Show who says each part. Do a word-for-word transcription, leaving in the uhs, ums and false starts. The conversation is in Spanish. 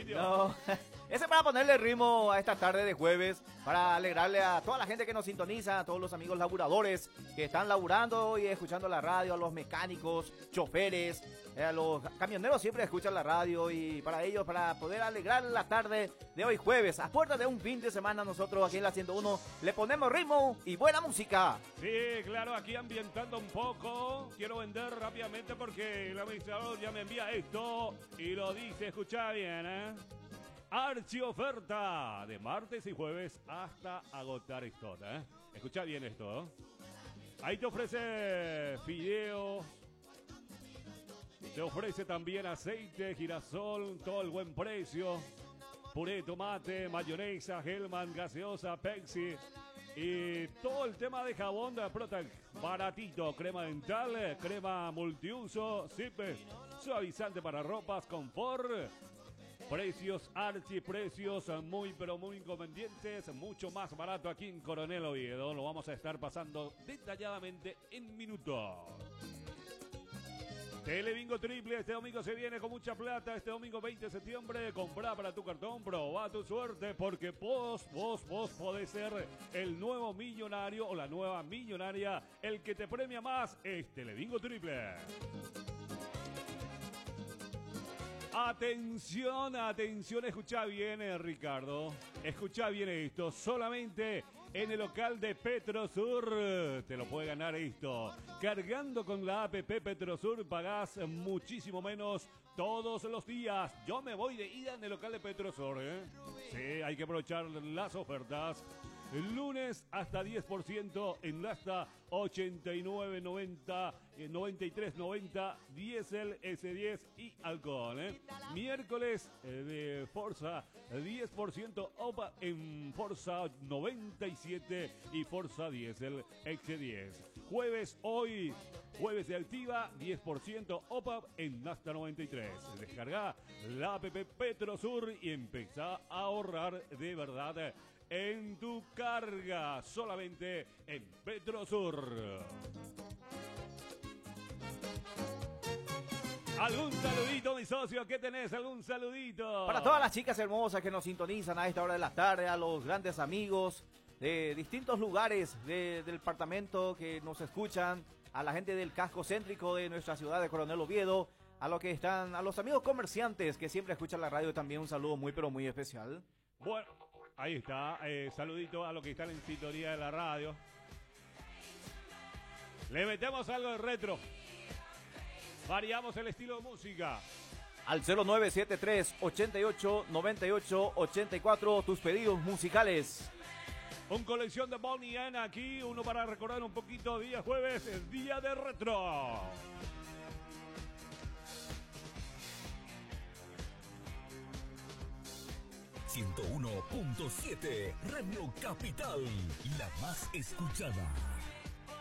Speaker 1: sitio.
Speaker 2: No, ese es para ponerle ritmo a esta tarde de jueves, para alegrarle a toda la gente que nos sintoniza, a todos los amigos laburadores que están laburando y escuchando la radio, a los mecánicos, choferes, eh, a los camioneros siempre escuchan la radio y para ellos, para poder alegrar la tarde de hoy jueves, a puerta de un fin de semana, nosotros aquí en la ciento uno le ponemos ritmo y buena música.
Speaker 1: Sí, claro, aquí ambientando un poco. Quiero vender rápidamente porque el administrador ya me envía esto y lo dice, escucha bien, ¿eh? Archioferta de martes y jueves hasta agotar stock, ¿eh? Escucha bien esto, ¿eh? Ahí te ofrece fideo, te ofrece también aceite, girasol, todo el buen precio, puré de tomate, mayonesa, Hellman, gaseosa, Pepsi y todo el tema de jabón de Protec, baratito, crema dental, crema multiuso, zip, suavizante para ropas, confort. Precios archiprecios muy pero muy inconvenientes, mucho más barato aquí en Coronel Oviedo. Lo vamos a estar pasando detalladamente en minutos. Telebingo triple, este domingo se viene con mucha plata, este domingo veinte de septiembre, comprá para tu cartón, probá tu suerte, porque vos, vos, vos podés ser el nuevo millonario o la nueva millonaria, el que te premia más es Telebingo triple. Atención, atención, escucha bien, eh, Ricardo. Escucha bien esto. Solamente en el local de Petrosur te lo puede ganar esto. Cargando con la app Petrosur pagás muchísimo menos todos los días. Yo me voy de ida en el local de Petrosur, ¿eh? Sí, hay que aprovechar las ofertas. El lunes hasta diez por ciento en hasta ochenta y nueve noventa, noventa y tres noventa, diésel ese diez y alcohol. ¿eh? Miércoles eh, de Forza diez por ciento opa en Forza noventa y siete y Forza diésel X diez. Jueves hoy, jueves de Activa, diez por ciento opa en Nasta noventa y tres. Descarga la app Petrosur y empezá a ahorrar de verdad en tu carga, solamente en Petrosur. ¿Algún saludito, mi socio? ¿Qué tenés? ¿Algún saludito?
Speaker 2: Para todas las chicas hermosas que nos sintonizan a esta hora de la tarde, a los grandes amigos de distintos lugares de, del departamento que nos escuchan, a la gente del casco céntrico de nuestra ciudad de Coronel Oviedo, a los que están, a los amigos comerciantes que siempre escuchan la radio, también un saludo muy pero muy especial.
Speaker 1: Bueno, ahí está, eh, saludito a los que están en sintonía de la radio. Le metemos algo de retro. Variamos el estilo de música.
Speaker 2: Al cero nueve siete tres, ochenta y ocho, noventa y ocho, ochenta y cuatro, tus pedidos musicales.
Speaker 1: Un colección de Bonnie N aquí, uno para recordar un poquito, día jueves, el día de retro.
Speaker 3: ciento uno punto siete Radio Capital, la más escuchada.